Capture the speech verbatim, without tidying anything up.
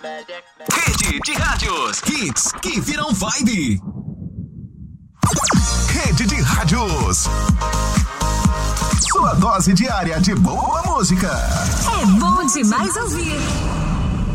Rede de rádios. Hits que viram vibe. Rede de rádios. Sua dose diária de boa música. É bom demais ouvir.